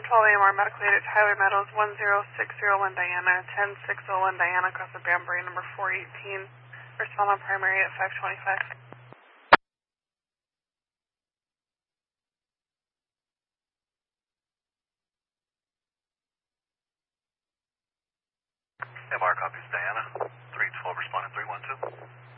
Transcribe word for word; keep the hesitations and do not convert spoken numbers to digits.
twelve A M R medical aid at Tyler Meadows, one zero six zero one Diana, ten six zero one Diana, across the Banbury, number four eighteen. Respond on primary at five twenty-five. M R copies Diana, three twelve responding three one two.